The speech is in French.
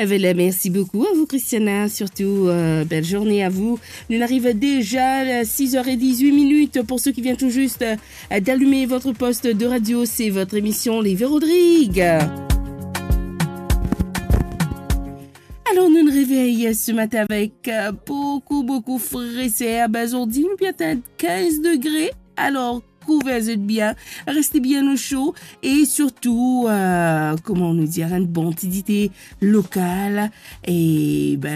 Voilà, merci beaucoup à vous, Christiana. Surtout, belle journée à vous. Nous arrivons déjà à 6h18 pour ceux qui viennent tout juste d'allumer votre poste de radio. C'est votre émission Les Vérodrigues. Alors, nous nous réveillons ce matin avec beaucoup fraîcheur. À base aujourd'hui, nous peut atteindre 15 degrés. Alors, couvrez-vous bien, restez bien au chaud et surtout, comment nous dire, une bonne idée locale et